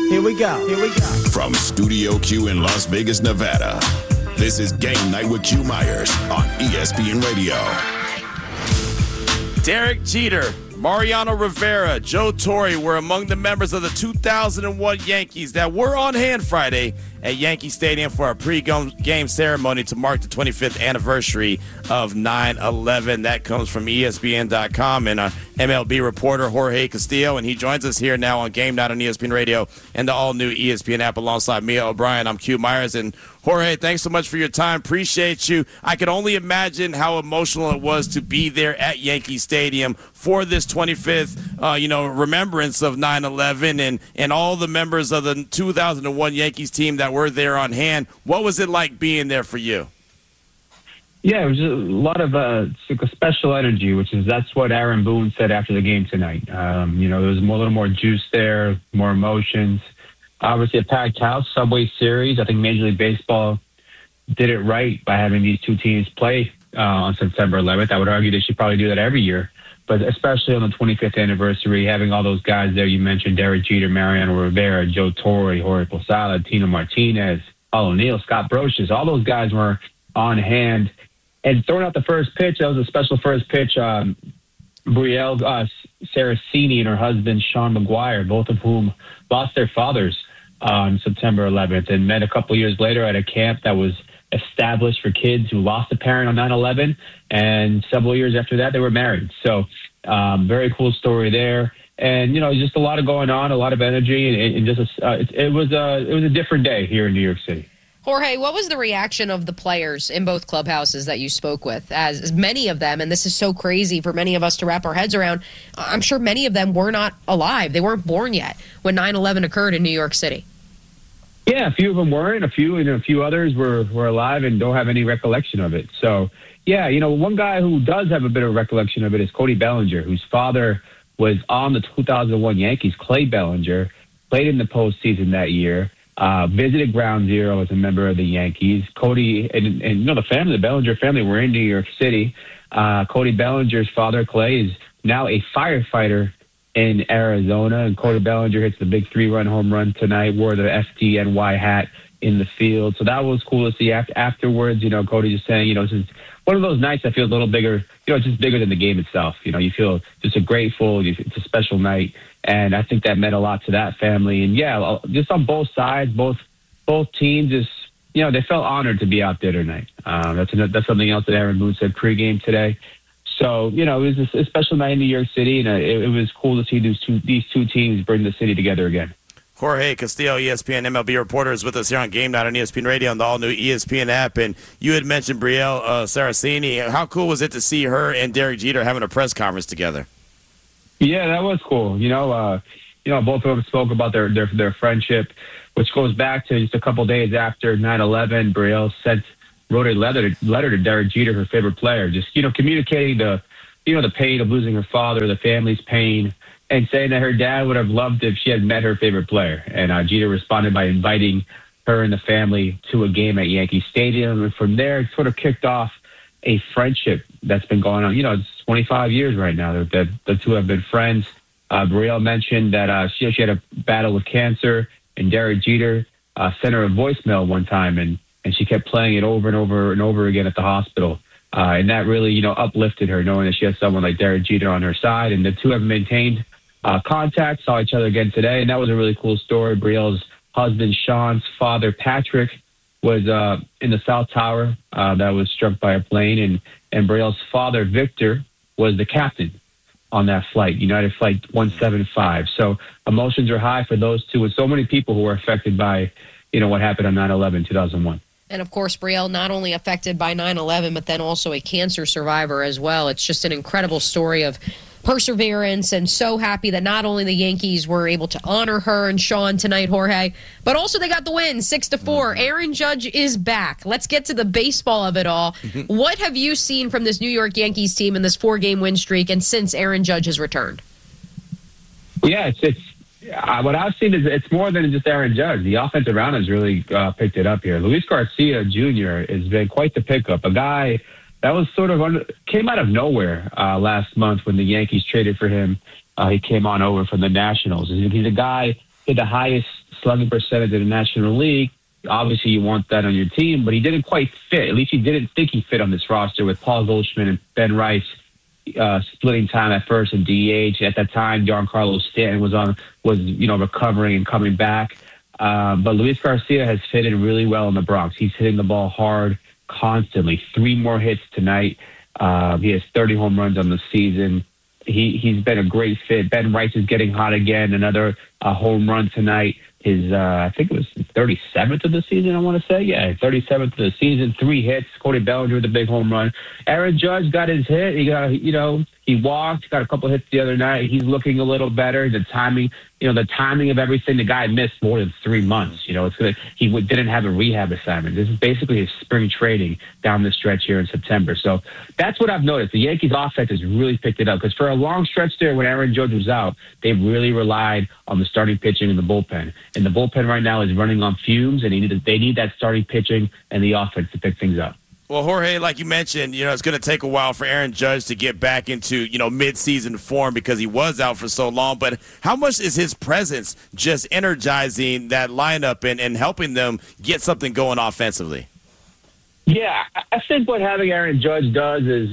Here we go. From Studio Q in Las Vegas, Nevada, this is Game Night with Q Myers on ESPN Radio. Derek Jeter, Mariano Rivera, Joe Torre were among the members of the 2001 Yankees that were on hand Friday at Yankee Stadium for a pre-game ceremony to mark the 25th anniversary of 9/11. That comes from ESPN.com and our MLB reporter Jorge Castillo, and he joins us here now on Game Night on ESPN Radio and the all-new ESPN app alongside Mia O'Brien. I'm Q Myers, and Jorge, thanks so much for your time. Appreciate you. I can only imagine how emotional it was to be there at Yankee Stadium for this 25th, remembrance of 9/11 and all the members of the 2001 Yankees team that were there on hand. What was it like being there for you? Yeah, it was a lot of special energy, that's what Aaron Boone said after the game tonight. There was a little more juice there, more emotions. Obviously, a packed house, Subway Series. I think Major League Baseball did it right by having these two teams play on September 11th. I would argue they should probably do that every year, but especially on the 25th anniversary, having all those guys there. You mentioned Derek Jeter, Mariano Rivera, Joe Torre, Jorge Posada, Tino Martinez, Paul O'Neill, Scott Brocious. All those guys were on hand. And throwing out the first pitch, that was a special first pitch. Brielle Saraceni and her husband, Sean McGuire, both of whom lost their fathers on September 11th and met a couple years later at a camp that was established for kids who lost a parent on 9/11. And several years after that, they were married. So very cool story there. And, just a lot of going on, a lot of energy. And it was a different day here in New York City. Jorge, what was the reaction of the players in both clubhouses that you spoke with? As many of them, and this is so crazy for many of us to wrap our heads around, I'm sure many of them were not alive. They weren't born yet when 9/11 occurred in New York City. Yeah, a few of them weren't. A few others were alive and don't have any recollection of it. So, yeah, one guy who does have a bit of recollection of it is Cody Bellinger, whose father was on the 2001 Yankees. Clay Bellinger played in the postseason that year. Visited Ground Zero as a member of the Yankees. Cody and the family, the Bellinger family, were in New York City. Cody Bellinger's father, Clay, is now a firefighter in Arizona, and Cody Bellinger hits the big 3-run home run tonight, wore the FDNY hat in the field. So that was cool to see. Afterwards, Cody just saying, this is one of those nights that feels a little bigger, it's just bigger than the game itself. You feel just grateful. It's a special night. And I think that meant a lot to that family. And, yeah, just on both sides, both teams, they felt honored to be out there tonight. That's something else that Aaron Boone said pregame today. So, it was a special night in New York City, and it was cool to see these two teams bring the city together again. Jorge Castillo, ESPN MLB reporter, is with us here on Game Night on ESPN Radio and the all-new ESPN app. And you had mentioned Brielle Saraceni. How cool was it to see her and Derek Jeter having a press conference together? Yeah, that was cool. Both of them spoke about their friendship, which goes back to just a couple days after 9/11. Brielle wrote a letter to Derek Jeter, her favorite player, just communicating the pain of losing her father, the family's pain, and saying that her dad would have loved if she had met her favorite player. And Jeter responded by inviting her and the family to a game at Yankee Stadium. And from there, it sort of kicked off a friendship that's been going on. It's 25 years right now that the two have been friends. Brielle mentioned that she had a battle with cancer, and Derek Jeter sent her a voicemail one time, and she kept playing it over and over and over again at the hospital. And that really, uplifted her, knowing that she has someone like Derek Jeter on her side. And the two have maintained contact, saw each other again today, and that was a really cool story. Brielle's husband, Sean's father, Patrick, was in the South Tower that was struck by a plane, and Brielle's father, Victor, was the captain on that flight, United Flight 175. So emotions are high for those two, and so many people who were affected by, what happened on 9/11, 2001. And, of course, Brielle not only affected by 9/11, but then also a cancer survivor as well. It's just an incredible story of perseverance, and so happy that not only the Yankees were able to honor her and Sean tonight, Jorge, but also they got the win, 6-4. Aaron Judge is back. Let's get to the baseball of it all. What have you seen from this New York Yankees team in this 4-game win streak and since Aaron Judge has returned? Yeah, what I've seen is it's more than just Aaron Judge. The offensive round has really picked it up here. Luis Garcia Jr. has been quite the pickup. A guy that was sort of came out of nowhere last month when the Yankees traded for him. He came on over from the Nationals. He's a guy, hit the highest slugging percentage in the National League. Obviously, you want that on your team, but he didn't quite fit. At least he didn't think he fit on this roster with Paul Goldschmidt and Ben Rice splitting time at first and DH. At that time, Giancarlo Stanton was recovering and coming back. But Luis Garcia has fit in really well in the Bronx. He's hitting the ball hard constantly. 3 more hits tonight. He has 30 home runs on the season. He's been a great fit. Ben Rice is getting hot again. Another home run tonight. His, I think it was 37th of the season, I want to say. Yeah, 37th of the season, 3 hits. Cody Bellinger with a big home run. Aaron Judge got his hit. He got, he walked, got a couple hits the other night. He's looking a little better. The timing of everything. The guy missed more than 3 months. He didn't have a rehab assignment. This is basically his spring training down the stretch here in September. So that's what I've noticed. The Yankees offense has really picked it up because for a long stretch there when Aaron Judge was out, they really relied on the starting pitching and the bullpen. And the bullpen right now is running on fumes, and they need that starting pitching and the offense to pick things up. Well, Jorge, like you mentioned, it's going to take a while for Aaron Judge to get back into, mid-season form because he was out for so long. But how much is his presence just energizing that lineup and helping them get something going offensively? Yeah, I think what having Aaron Judge does is,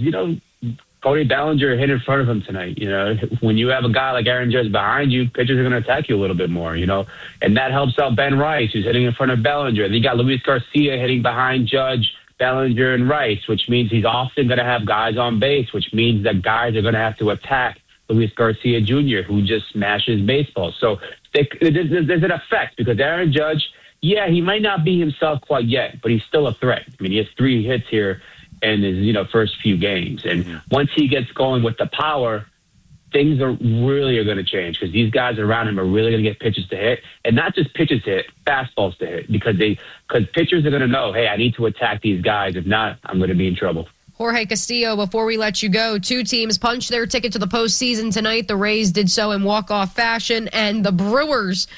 Cody Bellinger hit in front of him tonight. When you have a guy like Aaron Judge behind you, pitchers are going to attack you a little bit more, and that helps out Ben Rice, who's hitting in front of Bellinger. Then you got Luis Garcia hitting behind Judge, Bellinger, and Rice, which means he's often going to have guys on base, which means that guys are going to have to attack Luis Garcia Jr., who just smashes baseballs. So there's an effect because Aaron Judge, yeah, he might not be himself quite yet, but he's still a threat. I mean, he has 3 hits here in his first few games. And once he gets going with the power, things are going to change because these guys around him are really going to get pitches to hit, and not just pitches to hit, fastballs to hit because pitchers are going to know, hey, I need to attack these guys. If not, I'm going to be in trouble. Jorge Castillo, before we let you go, 2 teams punched their ticket to the postseason tonight. The Rays did so in walk-off fashion, and the Brewers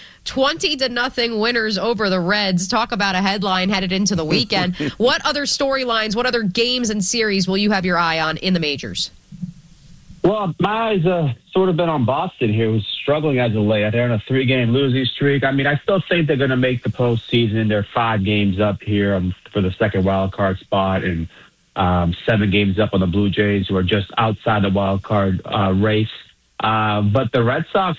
20-0 winners over the Reds. Talk about a headline headed into the weekend. What other storylines, what other games and series will you have your eye on in the majors? Well, my eyes sort of been on Boston here, who's struggling as of late. They're on a 3-game losing streak. I mean, I still think they're going to make the postseason. They're 5 games up here for the second wild card spot, and 7 games up on the Blue Jays, who are just outside the wild card race. But the Red Sox,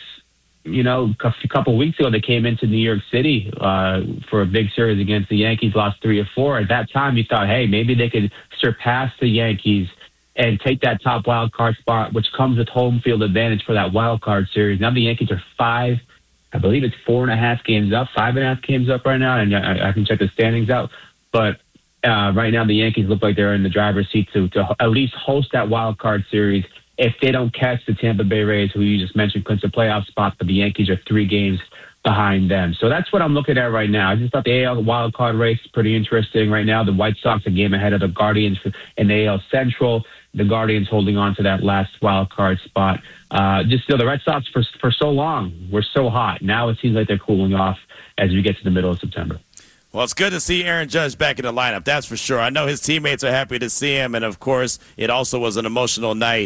a couple weeks ago, they came into New York City for a big series against the Yankees, lost 3 of 4. At that time, you thought, hey, maybe they could surpass the Yankees and take that top wild card spot, which comes with home field advantage for that wild card series. Now the Yankees are 5, I believe it's 4.5 games up, 5.5 games up right now, and I can check the standings out. But right now the Yankees look like they're in the driver's seat to at least host that wild card series. If they don't catch the Tampa Bay Rays, who you just mentioned, clinch a playoff spot, but the Yankees are 3 games behind them. So that's what I'm looking at right now. I just thought the AL wild card race is pretty interesting right now. The White Sox a game ahead of the Guardians in the AL Central. The Guardians holding on to that last wild card spot. The Red Sox for so long were so hot. Now it seems like they're cooling off as we get to the middle of September. Well, it's good to see Aaron Judge back in the lineup, that's for sure. I know his teammates are happy to see him, and, of course, it also was an emotional night